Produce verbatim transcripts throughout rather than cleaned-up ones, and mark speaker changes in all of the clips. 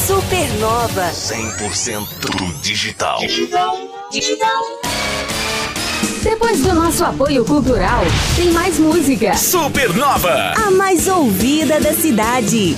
Speaker 1: Supernova.
Speaker 2: cem por cento digital.
Speaker 1: Digital. Digital.
Speaker 3: Depois do nosso apoio cultural, tem mais música.
Speaker 2: Supernova.
Speaker 1: A mais ouvida da cidade.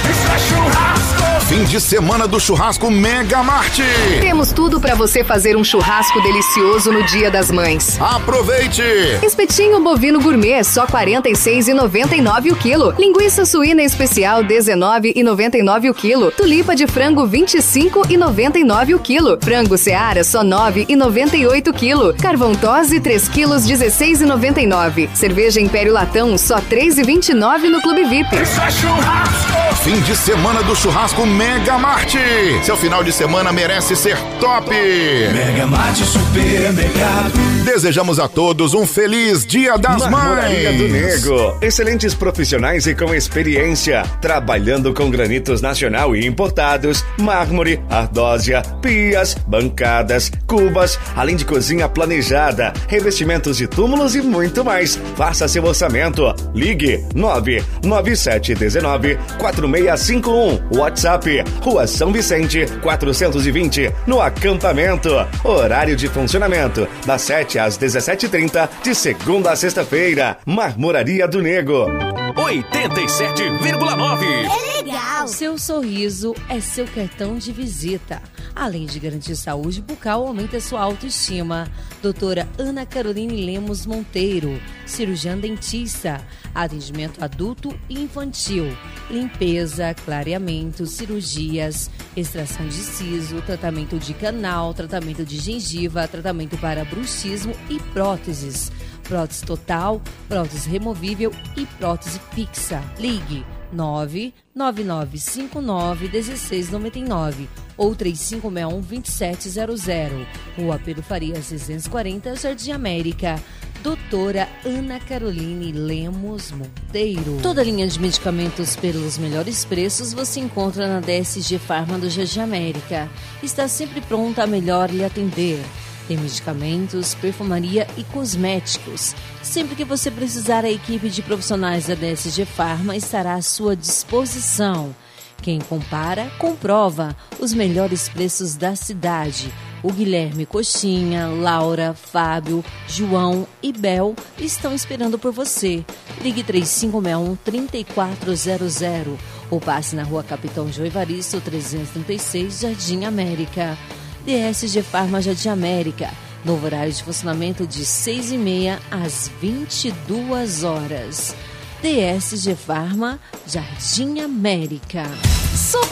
Speaker 4: Fim de semana do churrasco Mega Marte.
Speaker 5: Temos tudo para você fazer um churrasco delicioso no Dia das Mães.
Speaker 4: Aproveite!
Speaker 5: Espetinho bovino gourmet, só quarenta e seis reais e noventa e nove centavos o quilo. Linguiça suína especial, dezenove reais e noventa e nove centavos o quilo. Tulipa de frango, vinte e cinco reais e noventa e nove centavos o quilo. Frango Seara, só nove reais e noventa e oito centavos o quilo. Carvão Tose, três quilos, dezesseis reais e noventa e nove centavos. Cerveja Império Latão, só três reais e vinte e nove centavos no Clube V I P.
Speaker 2: Isso é churrasco!
Speaker 4: Fim de semana do churrasco Mega Marte. Seu final de semana merece ser top.
Speaker 2: Mega Marte Supermercado.
Speaker 4: Desejamos a todos um feliz Dia das
Speaker 6: Marmoraria
Speaker 4: Mães.
Speaker 6: do Nego. Excelentes profissionais e com experiência. Trabalhando com granitos nacional e importados, mármore, ardósia, pias, bancadas, cubas, além de cozinha planejada, revestimentos de túmulos e muito mais. Faça seu orçamento. Ligue nove nove sete um nove quatro seis cinco um. WhatsApp, Rua São Vicente, quatrocentos e vinte, no acampamento. Horário de funcionamento, das sete às dezessete e trinta, de segunda a sexta-feira. Marmoraria do Nego.
Speaker 2: oitenta e sete vírgula nove.
Speaker 1: É legal.
Speaker 7: Seu sorriso é seu cartão de visita. Além de garantir saúde bucal, aumenta sua autoestima. Doutora Ana Caroline Lemos Monteiro, cirurgiã dentista, atendimento adulto e infantil, limpeza, clareamento, cirurgias, extração de siso, tratamento de canal, tratamento de gengiva, tratamento para bruxismo e próteses. Prótese total, prótese removível e prótese fixa. Ligue nove nove nove cinco nove um seis nove nove ou três cinco seis um, dois sete zero zero. Rua Pedro Farias seiscentos e quarenta, Jardim América. Doutora Ana Caroline Lemos Monteiro. Toda a linha de medicamentos pelos melhores preços você encontra na D S G Farma do Jardim América. Está sempre pronta a melhor lhe atender. Tem medicamentos, perfumaria e cosméticos. Sempre que você precisar, a equipe de profissionais da D S G Farma estará à sua disposição. Quem compara, comprova os melhores preços da cidade. O Guilherme Coxinha, Laura, Fábio, João e Bel estão esperando por você. Ligue três cinco seis um, três quatro zero zero ou passe na Rua Capitão João Evaristo, trezentos e trinta e seis, Jardim América. D S G Farma Jardim América. Novo horário de funcionamento de seis e meia às vinte e duas horas. D S G Farma Jardim América. Super